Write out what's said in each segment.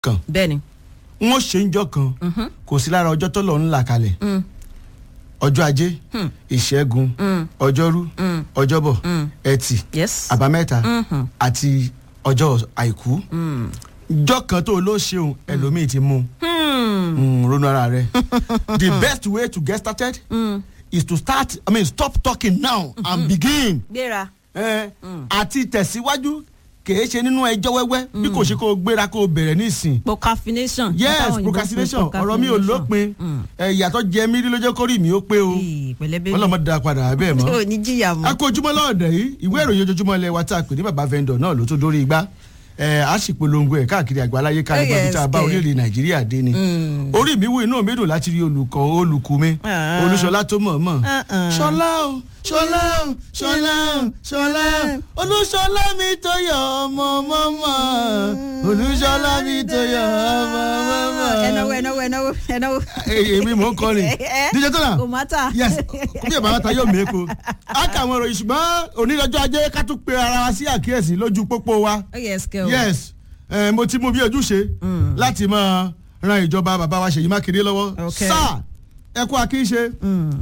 kan bẹ́ẹ̀ni wọ́n ṣe ń jọ kan kò sí lára ọjọ́ tó lọ ń là kalẹ̀ ọjọ́ ajé ìṣẹ́gun ọjọ́rú ọjọ́bọ̀ ẹtì àbámẹ́ta àti ọjọ́ àìkú jọ́ kan tó ló ṣeun ẹlòmíì ti mú ronú ara rẹ̀. The best way to get started is to stop talking now and begin. gbéra. Àti tẹ̀síwájú kìí ṣe nínú ẹjọ́ wẹ́wẹ́ bí kò ṣe kó gbéra kó bẹ̀rẹ̀ nísìn. procrastination. Yes, procrastination ọ̀rọ̀ mi ò lópin ìyàtọ̀ jẹ mí rí lójó kórìí mi ó pé o ọlọ́mọ da padà abẹ́ mọ́. o ní jìyà mọ́. a kó ojúmọ́ lọ́ọ̀dẹ̀ yìí ìwé ìròyìn ojoojúmọ́ ilẹ̀ wa tá a pè ní baba vendor náà ló tó dórí igbá a sì polongo ẹ̀ káàkiri àgbáláyé kárí bọ́bí tá a bá orílẹ̀ Nàìjíríà dé ni orí mi wú inú mi dùn láti rí olùkú mi Olúṣọlá tó mọ̀ mọ̀ ṣọlá o ṣọlá o ṣọlá o ṣọlá o Olúṣọlá mi tó yọ ọmọ mọ́mọ́ Olúṣọlá mi tó yọ ọmọ mọ́mọ́. ẹnáwó. èmi mò ń kọrin díje tó náà kò má ta. yes kí ẹ̀ bá ta yóò mẹ́kọ. a kà àwọn ìròyìn ṣùgbọ́n onídọ́jọ́ ajé ká tún pe ara wa sí àkíyèsí lójú pópó wa. yes mo ti mú bí ojúṣe láti máa ran ìjọba bàbá wa Ṣèyí Mákindé lọ́wọ́. sáà ẹ kú akínṣe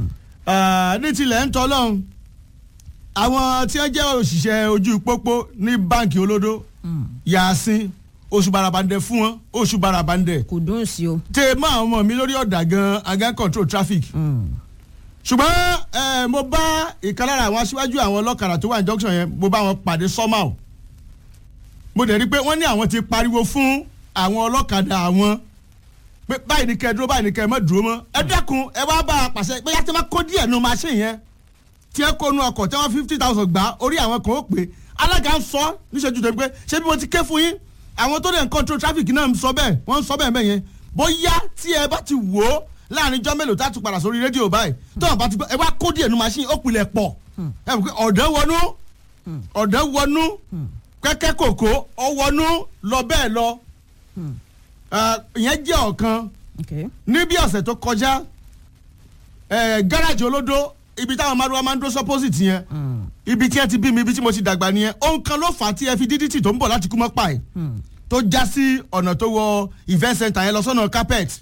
ní tilẹ̀ ń tọ́ lọ́hùn àwọn tí wọ́n jẹ́ òṣìṣẹ́ ojú pópó ní báǹkì olódó Yàsín oṣù barabandẹ fún wọn oṣù barabandẹ. kò dùn sí o. tẹ mọ àwọn ọmọ mi lórí ọ̀dà gan agan control traffic. ṣùgbọ́n mo bá ìkan lára àwọn aṣíwájú àwọn ọlọ́kadà tó wà ní junction yẹn mo bá wọn pàdé somehow. mo dẹ̀ rí pé wọ́n ní àwọn ti pariwo fún àwọn ọlọ́kadà àwọn pé báyìí ni kẹ́ ẹ dúró báyìí ni kẹ́ ẹ má dúró mọ́. ẹ dẹ́kun ẹ wá bá a pàṣẹ pé yàtí wọ́n kó díẹ̀ nu machine yẹn tí ẹ kó nu ọkọ̀ tí wọ́n 50,000 gbà orí àwọn kan ó pè alága ń sọ níṣẹ́jú tó ń pé ṣé bí mo ti ké fún yín àwọn tó dẹ̀ ń control traffic náà ń sọ bẹ́ẹ̀ wọ́n ń sọ bẹ́ẹ̀ bẹ́ẹ̀ yẹn bóyá tí ẹ bá ti wò ó láàrin ijọ́ mélòó tá a tún padà sórí rédíò báyìí tó wọn bá ti gbọ́ ẹ wá kó díẹ̀ nu machine ó pilẹ̀ pọ̀ ẹ mọ̀ pé ọ̀dẹ́ wọnú kẹ́kẹ́ kòkó ọ wọnú lọ bẹ́ẹ̀ lọ ìyẹn jẹ́ ọ̀kan ní bí ọ̀sẹ̀ tó kọjá gáràjì olódó ibi táwọn márùwá máa ń dó sọ́pọ́sìtì yẹn ibi tí ẹ ti bí mi ibi tí mo ti dàgbà nìyẹn ohun kan ló fà á tí ẹ fi dídítì tó ń bọ̀ láti kú mọ́ pa ẹ̀ tó já sí ọ̀nà tó wọ event center yẹn lọ sọ́nà carpet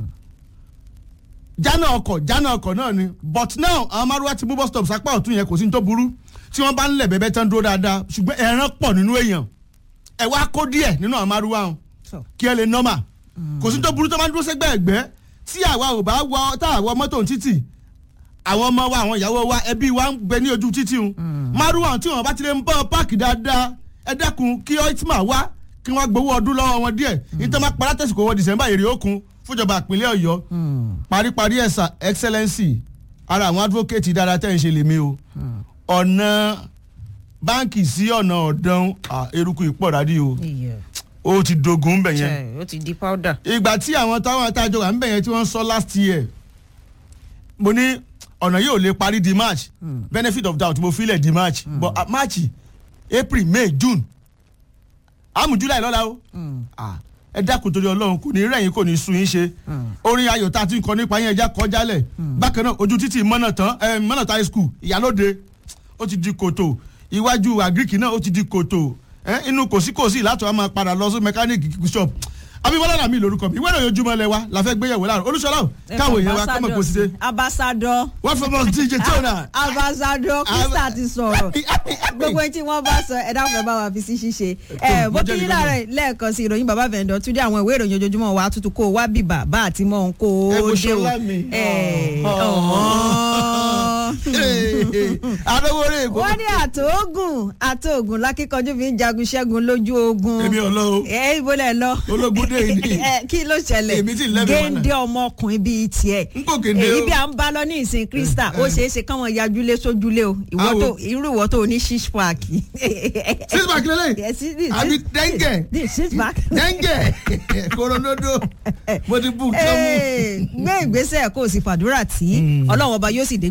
jánà ọkọ̀ náà ni but now àwọn márùwá ti mú bus stop sápá ọ̀tún yẹn kò sí ní tó burú tí wọ́n bá ń lẹ̀ bẹ́bẹ́ tán dúró dáadáa ṣùgbọ́n ẹran pọ̀ nínú èèyàn ẹ wá kó díẹ̀ nínú àwọn márùwá wọn kí ẹ lè nọ́mà kò sí ní tó burú tó máa ń dúró sẹ́gbẹ́ ẹ̀gbẹ́ tí àwa ò bá wọ tá àwọ mọ́tò títì àwọn ọmọ wa àwọn ìyàwó wa ẹbí wa ń bẹ ní ojú títì un márùwá tí wọn bá ti lè ń bọ́ páàkì dáadáa ẹ dẹ́kun kí ọ́ìtìmá wá kí wọ́n gbowó ọdún lọ́wọ́ wọn díẹ̀ nítorí máa pará tẹ̀síkò wọ December èrè òkun fúnjọba ìpínlẹ̀ Ọ̀yọ́ paríparí ẹ̀sà excellency ara àwọn advocate dáadáa tẹ̀ ń ṣe lèmi o ọ̀nà báǹkì sí ọ̀nà ọ̀dàn eruku ìpọ̀ rádì o ó ti dogun ń bẹ̀ yẹn ó ti di powder. ìgbà tí àwọn táwọn àtàjọ wà ń bẹ̀ yẹn tí wọ́n sọ last year mo ní ọ̀nà yóò lè parí di March benefit of doubt mo filẹ̀ di March but March April May June àmú July lọ́la o ẹ dákun torí Ọlọ́run kò ní rẹ̀yìn kò ní sun yín ṣe orin ayọ̀ tá a ti ń kọ nípa yẹn ẹja kọjá lẹ̀ bákan náà ojú títì mọ́nàtà high school ìyálóde ó ti di kòtò iwájú àgíríkì náà ó ti di kòtò inú kòsíkòsí látọ̀ á máa padà lọ sí mechanic shop Abímbọ́lá Làmí lórúkọ mi ìwé ìròyìn ojúmọ́ lẹ wa la fẹ́ gbéyẹ̀wò láàrú Olúṣọlá káwọn èèyàn wa kọ́mọ̀ kò sí dé. ambassador wọ́n fẹ́ mọ DJ Tona. ambassador Krista ti sọ̀rọ̀ gbogbo tí wọ́n bá sọ ẹ̀dá fẹ́ bá wa fi sí ṣíṣe. bó kí ní láàárọ̀ lẹ́ẹ̀kan sí ìròyìn bàbá vendor tún dé àwọn ìwé ìròyìn ojoojúmọ́ wa tuntun kó wá bíbà bá àti mọ́ kó o dé o. wọ́n ní àtòògùn lákíkanjú fi ń jagun ṣẹ́gun lójú ogun. èmi ò lọ o. ibo lẹ lọ. ológun dé ìní. kí ló ṣẹlẹ̀ géńdé ọmọkùnrin bíi tiẹ̀. n kò kéde o. ibi à ń bá lọ ní ìsìn Krista ó ṣeé ṣe káwọn yajúlé sójúlé o irú ìwọ tó ní six pack. six pack lélẹ̀ àbí dẹ́ngẹ̀ six pack. dẹ́ngẹ̀ koronodo mo ti bú kí ọmú. gbé ìgbésẹ̀ kó o sì fàdúrà tí Ọlọ́run ọba yóò sì dé gbẹ̀yànjú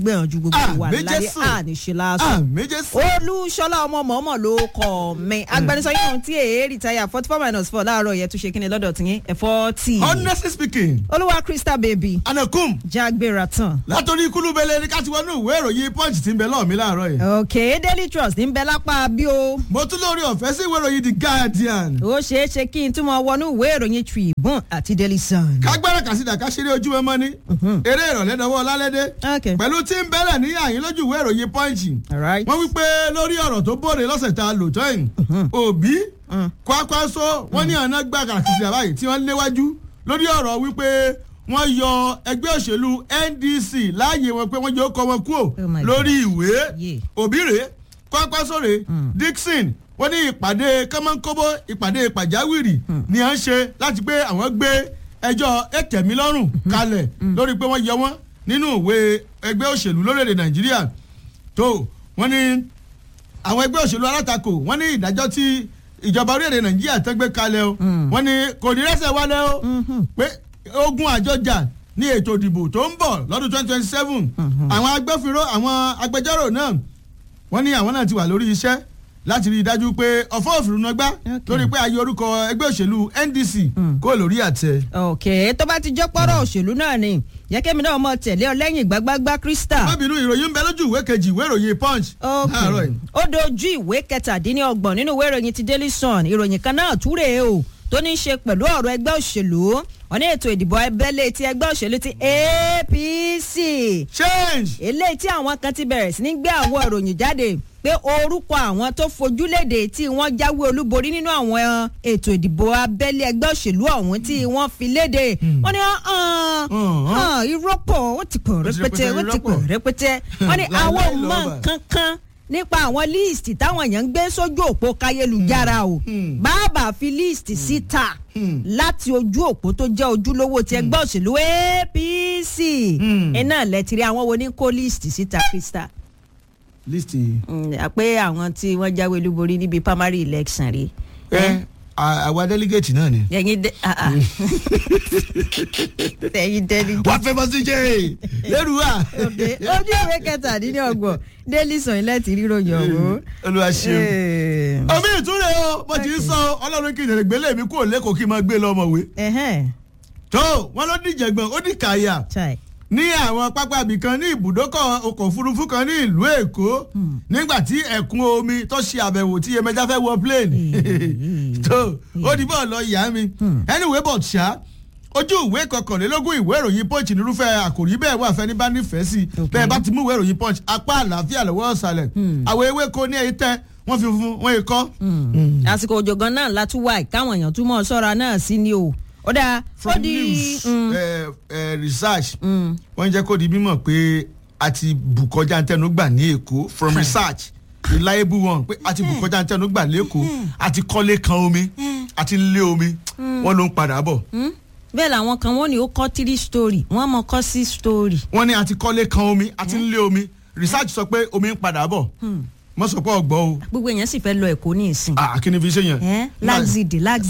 gbogbo wà láyé àníṣe lásán Olúṣọlá ọmọ mọ̀ọ́mọ̀ ló kọ́ mi agbẹnusọ yìí tí èé rìtáyà 44-4 láàárọ̀ yẹn tún ṣe kí ni lọ́dọ̀ tiyín ẹ̀fọ́ tí. honestly speaking. olúwa Crystal baby. anakum. jágbéra tán. látọ̀rí kúlúbẹ̀lẹ̀ ní káti wọnú ìwé ìròyìn punch tí ń bẹ lọ́ọ̀ mi láàárọ̀ yìí. ok Daily Trust ń bẹ lápá bí o. mo tún lórí ọ̀fẹ́ sí ìwé ìròyìn The Guardian. ó ṣeé ṣe kí n tún mọ wọnú ìwé ìròyìn Tribune àti Daily Sun. kágbára kàsídà káṣírí ojú ẹmọ ní. eré ìrọ̀lẹ́ dọwọ́ lálẹ́dẹ́. pẹ̀lú tí ń bẹ̀rẹ̀ ní àyín lójú ìwé ìròyìn punch. wọ́n wí pé lórí ọ̀rọ̀ tó bóde lọ́sẹ̀ tá a lò tọ́yìn. Òbí Kwakwanso wọ́n ní àná gbà kàsídà báyìí tí wọ́n léwájú lórí ọ̀rọ̀ wípé wọ́n yọ ẹgbẹ́ òṣèlú NDC láàyè wọn pé wọ́n yóò kọ́ wọn kúrò lórí ìwé Òbí rèé Kwakwanso rèé Dixon wọ́n ní ìpàdé kọ́mọ́nkóbó ìpàdé pàjáwìrì ni à ń ṣe láti pé àwọn gbé ẹjọ́ ẹ̀tẹ̀mílọ́rùn kalẹ̀ lórí pé wọ́n yọ wọ́n nínú ìwé ẹgbẹ́ òṣèlú lórílẹ̀‐èdè Nàìjíríà tó wọ́n ní àwọn ẹgbẹ́ òṣèlú alátakò wọ́n ní ìdájọ́ tí ìjọba orílẹ̀-èdè Nàìjíríà tẹ́gbẹ́ kalẹ̀ o wọ́n ní kò ní rẹ́sẹ̀ wálẹ̀ o pé ogun àjọjà ní ètò ìdìbò tó ń bọ̀ lọ́dún 2027 àwọn agbófinró àwọn agbẹjọ́rò náà wọ́n ní àwọn náà ti wà lórí iṣẹ́ láti rí i dájú pé ọ̀fọ̀ òfìrúnagbá lórí pé ayé orúkọ ẹgbẹ́ òṣèlú NDC kó lórí àtẹ. ok tó bá ti jẹ́ pọ́rọ̀ òṣèlú náà ni yẹ kémi náà mọ tẹ̀lé ọ lẹ́yìn gbágbágbá Crystal. bábìnú ìròyìn ń bẹ lójú ìwé kejì ìwé ìròyìn Punch. ó dojú ìwé 17 nínú ìwé ìròyìn ti Daily Sun ìròyìn kan náà túre o tó ní í ṣe pẹ̀lú ọ̀rọ̀ ẹgbẹ́ òṣèlú wọn ní ètò ìdìbò abẹ́lé ti ẹgbẹ́ òṣèlú ti APC. change. eléyìí tí àwọn kan ti bẹ̀rẹ̀ sí ní gbé àwọn ìròyìn jáde pé orúkọ àwọn tó fojúléde tí wọ́n jáwé olúborí nínú àwọn ètò ìdìbò abẹ́lé ẹgbẹ́ òṣèlú ọ̀hún tí wọ́n fi léde wọ́n ní ìrọ́pọ̀ ó ti pọ̀ rẹpẹtẹ wọ́n ní àwọn ọmọ kankan nípa àwọn líìsì táwọn èèyàn ń gbé sójú òpó káyélujára o bàbá fi líìsì síta láti ojú òpó tó jẹ́ ojúlówó ti ẹgbẹ́ òṣèlú APC iná lẹ́tìrí àwọn wo ní kó líìsì síta Crystal. líìsì. pé àwọn tí wọ́n jáwé olúborí níbi primary election rí. àwa delegate náà ni. ẹ̀yin delegate. wàá fẹ́ bọ́ sí jẹ́ lẹ́rù wa. ojú ìwé 17 Daily Sun ilẹ̀ ti ríro yọ̀wọ́. Olúwa ṣeun. omi ìtúre o mo ti ń sọ Ọlọ́run kí ìdèrè gbélé mi kúrò lẹ́kọ̀ọ́ kí n máa gbé lọ́mọ̀wé. tó wọn ló dìjẹ̀gbọ̀n ó dì kàyà ní àwọn pápá ibì kan ní ibùdókọ̀ ọkọ̀ òfurufú kan ní ìlú Èkó nígbà tí ẹ̀kún omi tó ṣe àbẹ̀wò tí Yemẹja fẹ́ wọ plane tó ó di bọ́ọ̀ lọ ìyá mi anyway but ṣá ojú ìwé kọkànlélógún ìwé ìròyìn Punch nírúfẹ́ àkòrí bẹ́ẹ̀ wà fẹ́ni bá nífẹ̀ẹ́ sí bẹ́ẹ̀ bá ti mú ìwé ìròyìn Punch apá àlàáfíà lọ́wọ́ ọ̀sàlẹ̀ àwọn ewéko ní ẹ̀yìn tẹ́ wọ́n fi funfun wọ́n yìí kọ́. àsìkò òjò gan náà látúwà káwọn èèyàn túmọ̀ sọ́ra náà sí ni o ó dáa from news research wọ́n jẹ́ kó di mímọ̀ pé a ti bù kọjá ntẹ́nu gbà ní Èkó from research reliable one pé a ti bù kọjá ntẹ́nu gbà lẹ́kọ̀ọ́ a ti kọ́lé kan omi a ti lé omi wọ́n ló ń padà bọ̀. bẹ́ẹ̀ làwọn kan wọ́n ní ó kọ́ 3 story wọ́n mọ̀ kọ́ 6 story. wọ́n ní a ti kọ́lé kan omi a ti lé omi research sọ pé omi ń padà bọ̀ mọ sọ pé ọgbọ o. gbogbo èèyàn sì fẹ́ lọ Èkó ní ìsìn. kí ni fi ṣe yẹn. laxidi last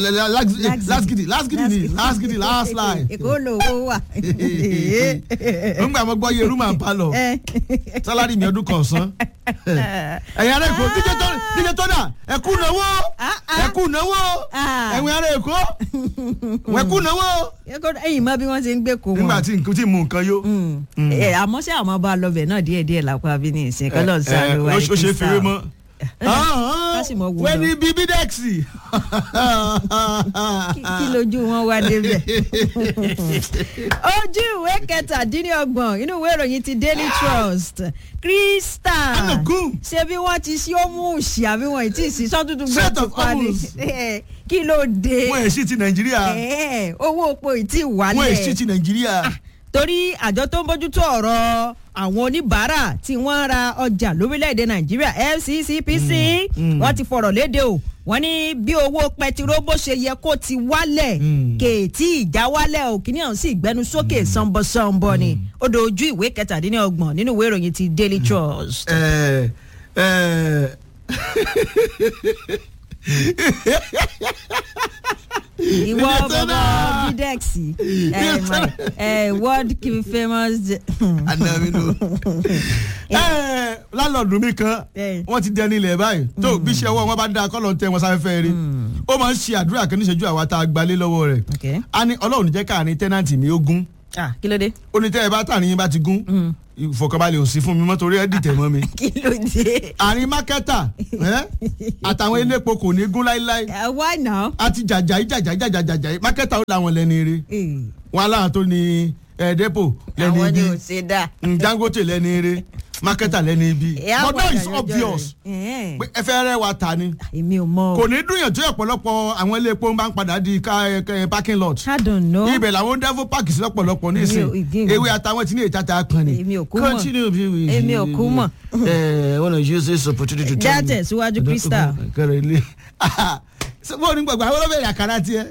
line. Èkó lówó wà. n gbà mọ gbọ́ Yerú máa ń pa lọ sálárì mi ọdún kan san. ẹ̀yin ará Èkó díje tó dà ẹ̀kú náwó ẹ̀yin ará Èkó ẹ̀kú náwó. ẹ̀yin mọ bí wọ́n ṣe ń gbé kó wọn. nígbà tí mú nǹkan yó. àmọ́ ṣé àwọn bá lọ bẹ̀ náà díẹ̀díẹ̀ làpá bí ní ìsìn kọ́lọ́ sáré wa ó ṣe fèrè mọ́. wẹ́ni bíbí dẹ́ksì. kí lójú wọn wá débẹ̀. ojú ìwé 17 inú ìwé ìròyìn ti Daily Trust Crystal ṣé bí wọ́n ti ṣí ó mú òṣì àbí wọ́n ti ṣí sọ́tútù gbé tó parí kí ló dé. wọ́n èsì ti Nàìjíríà. owó òpó ìtì wálẹ̀. wọ́n èsì ti Nàìjíríà. torí àjọ tó ń bójútó ọ̀rọ̀ àwọn oníbàárà tí wọ́n ra ọjà lórílẹ̀‐èdè Nàìjíríà FCCPC wọ́n ti fọ̀rọ̀ léde o wọ́n ní bí owó pẹtiró bó ṣe yẹ kó ti wálẹ̀ kèétí ìjà wálẹ̀ o kìíní ọ̀hún sì gbẹnu sókè sanbọ̀sanbọ̀ ni ó dojú ìwé 17 nínú ìwé ìròyìn ti Daily Trust. ìwọ bàbá Evidex world famous. lálọ́ọ̀dún mi kan wọ́n ti dẹni ilẹ̀ báyìí tó bí iṣẹ́ ọwọ́ wọn bá dáa kọ́ lọ́n tẹ wọn sáfẹ́fẹ́ rí ó máa ń ṣe àdúrà kan níṣẹ́jú àwa tá a gbalé lọ́wọ́ rẹ̀ a ní ọlọ́run jẹ́ káàrin tẹ́nàntì mi ó gún. kí ló dé. ó ní tẹ́ ẹ bá tàní yín bá ti gún ìfọ̀kànbalẹ̀ ò sí fún mi mọ́ torí ẹ dìtẹ̀ mọ́ mi. kí ló dé. àárín mákẹ́tà àtàwọn elépo kò ní gún láíláí. why now. a ti jàjà mákẹ́tà ó làwọn lẹ́ni eré wọn aláwọn tó ní dépò lẹ́ni ibi àwọn ni ò ṣe dá. Dangote lẹ́ni eré mákẹ́tà lẹ́ni ibi but that is obvious pé ẹ fẹ́ rẹ́ wa ta ni. èmi ò mọ̀. kò ní dùn yàn tó ọ̀pọ̀lọpọ̀ àwọn ilé epo máa ń padà di parking lot. I don't know. ibẹ̀ làwọn devil park sí lọ́pọ̀lọpọ̀ nísìn ewé àtàwọn tí ní ìtata kan ni. èmi ò kú mọ̀ èmi ò kú mọ̀. wọ́n lọ use this opportunity to tell me. jáde síwájú Crystal. kẹrẹ ilé bó o ní gbàgbọ́ àwọn olóbẹ̀rẹ̀ àkàrà tiẹ̀.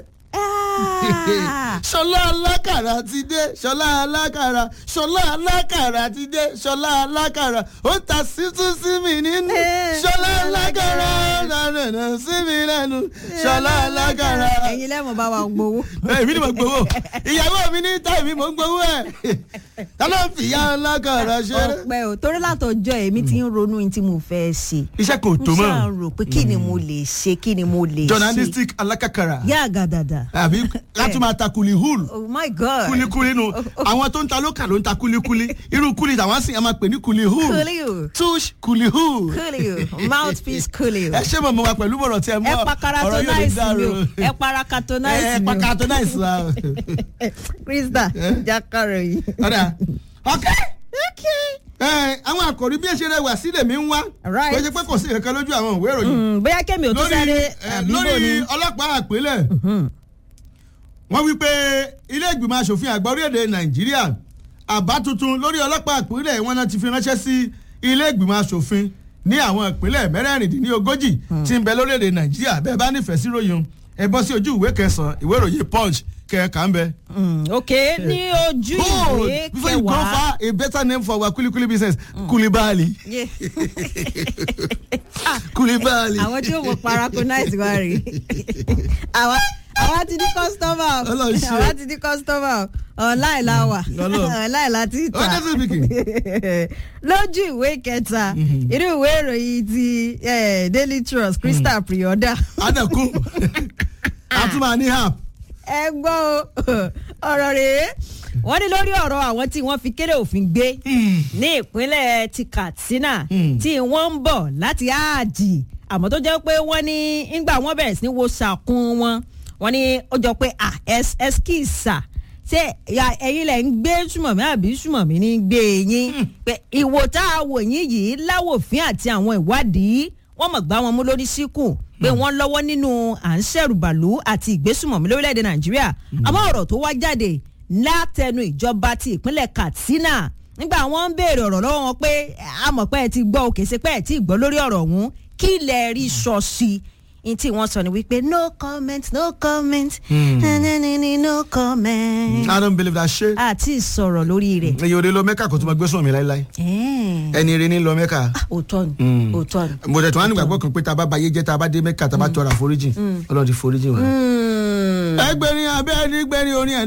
Ṣọlá alákàrà ti dé Ṣọlá alákàrà Ṣọlá alákàrà ti dé Ṣọlá alákàrà ó ta sísú sí mi nínú Ṣọlá alákàrà nànà sí mi lẹ́nu Ṣọlá alákàrà. ẹ̀yin lẹ́mọ̀ bá wa gbowó. èmi ni mo gbowó ìyàwó mi ní táìmì mo ń gbowó ẹ̀ ta ló ń fìyà alákàrà ṣe. ọpẹ́ o torí látọjọ́ èmi ti ń ronú ní tí mo fẹ́ ṣe. iṣẹ́ kò tó mọ́. mo ṣáà rò pé kí ni mo lè ṣe kí ni mo lè ṣe. journalistic alákàkàrà. yá àgàdàdà. àbí láti máa ta kulihul. oh my god. kulikuli nu àwọn tó ń ta lókà ló ń ta kulikuli irú kuli tàwọn sì máa pè ní kulihul. kulihu. tush kulihul. kulihu mouthpiece kulihu. ẹ ṣé mọ̀ wa pẹ̀lú bọ̀rọ̀ tí ẹ mọ̀ ọ̀rọ̀ yóò lè dàrú. ẹ parakatonize mi o. ẹ parakatonize wa. Crystal jákàrọ̀ yìí. ọ̀dà àwọn àkòrí bí ẹ̀ṣẹ̀ rẹ̀ wà sílẹ̀ mi ń wá kò jẹ́ pé kò sí ìkankan lójú àwọn ìwé ìròyìn. bóyá kẹ́mi ò tún sáré àbíbò ni. lórí ọlọ́pàá àpilẹ̀ wọ́n wí pé ilé ìgbìmọ̀ asòfin àgbà orílẹ̀-èdè Nàìjíríà àbá tuntun lórí ọlọ́pàá àpilẹ̀ wọn náà ti fi ránṣẹ́ sí ilé ìgbìmọ̀ asòfin ní àwọn ìpínlẹ̀ mẹ́rẹ̀ẹ̀rìndínlógójì tí ń bẹ lórílẹ̀-èdè Nàìjíríà bẹ́ẹ̀ bá nífẹ̀ẹ́ sí ròyìn ẹ bọ́ sí ojú ìwé kẹsàn-án ìwé ìròyìn Punch kẹ̀ẹ̀ka ń bẹ. ok ní ojú ìwé before you go far a better name for our kulikuli business Kulibali. Kulibali. àwọn tí ó mọ paraconize wa rè àwa ti di customer àwa ti di customer online la wà online la ti ta lójú ìwé kẹta irú ìwé ìròyìn ti Daily Trust Crystal Prioda. adakun atuma ní hap. ẹ gbọ́ ọ̀rọ̀ rèé wọ́n ní lórí ọ̀rọ̀ àwọn tí wọ́n fi kéré òfin gbé ní ìpínlẹ̀ ti Katsina tí wọ́n ń bọ̀ láti áàjì àmọ́ tó jẹ́ pé wọ́n ní ńgbà wọ́n bẹ̀rẹ̀ sí ní wo sàkún wọ́n ní ó jọ pé ẹskísà ṣé ẹ̀yin lẹ̀ ń gbé sùmọ̀mí àbí sùmọ̀mí ní gbé yín pé ìwò tá a wò yín yìí láwòfín àti àwọn ìwádìí wọ́n mọ̀ gbá wọn mú lórí síkùn pé wọ́n lọ́wọ́ nínú à ń ṣẹ̀rùbàlú àti ìgbésùmọ̀mí lórílẹ̀‐èdè Nàìjíríà àmọ́ ọ̀rọ̀ tó wá jáde látẹnu ìjọba ti ìpínlẹ̀ Katsina nígbà wọ́n ń béèrè ọ̀rọ̀ lọ́wọ́ wọn pé àmọ̀ pé ẹ ti gbọ́ òkè sí pé ẹ ti gbọ́ lórí ọ̀rọ̀ ọ̀hún kí lẹ rí sọ sí i tí wọ́n sọ ni wípé no comment no comment no comment. I don't believe that shit. àti ìsọ̀rọ̀ lórí rẹ̀. ẹyẹ òde lọ Mẹ́kà kò tún máa gbé sùn mi láéláé. ẹni eré ní lọ Mẹ́kà. òótọ́ ni òótọ́ ni. mo dẹ̀ tún wá nígbàgbọ́ kan pé tá a bá bayé jẹ́ tá a bá dé Mẹ́kà tá a bá tọrọ àforíjì Ọlọ́run ti foríjì wa. ẹgbẹ́rin abẹ́ẹ́ni gbẹ́rin orin ẹ̀